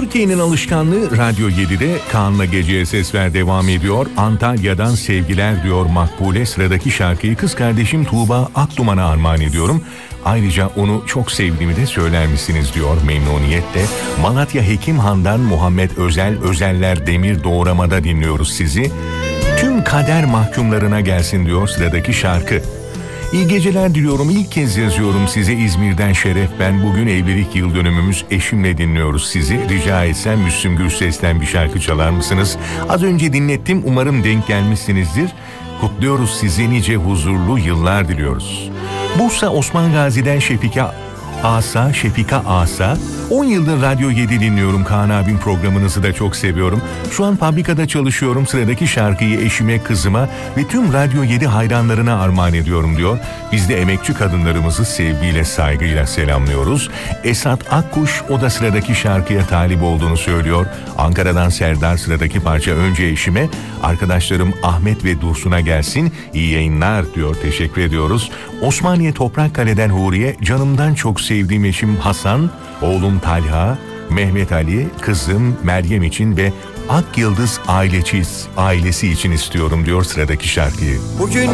Türkiye'nin alışkanlığı Radyo 7'de Kaan'la Geceye Ses Ver devam ediyor. Antalya'dan sevgiler diyor Makbule. Sıradaki şarkıyı kız kardeşim Tuğba Akduman'a armağan ediyorum. Ayrıca onu çok sevdiğimi de söyler misiniz diyor memnuniyetle. Malatya Hekimhan'dan Muhammed Özeller Demir Doğrama'da dinliyoruz sizi. Tüm kader mahkumlarına gelsin diyor sıradaki şarkı. İyi geceler diliyorum. İlk kez yazıyorum size İzmir'den Şeref ben. Bugün evlilik yıl dönümümüz. Eşimle dinliyoruz sizi. Rica etsem Müslüm Gürses'ten bir şarkı çalar mısınız? Az önce dinlettim. Umarım denk gelmişsinizdir. Kutluyoruz sizi, nice huzurlu yıllar diliyoruz. Bursa Osman Gazi'den Şefika Asa. 10 yıldır Radyo 7 dinliyorum. Kaan abim programınızı da çok seviyorum. Şu an fabrikada çalışıyorum. Sıradaki şarkıyı eşime, kızıma ve tüm Radyo 7 hayranlarına armağan ediyorum diyor. Biz de emekçi kadınlarımızı sevgiyle, saygıyla selamlıyoruz. Esat Akkuş, o da sıradaki şarkıya talip olduğunu söylüyor. Ankara'dan Serdar, sıradaki parça önce eşime, arkadaşlarım Ahmet ve Dursun'a gelsin. İyi yayınlar diyor. Teşekkür ediyoruz. Osmaniye Toprakkale'den Huriye, canımdan çok sevdiğim eşim Hasan, oğlum Talha, Mehmet Ali, kızım Meryem için ve Ak Yıldız ailesi için istiyorum diyor sıradaki şarkıyı. Bugün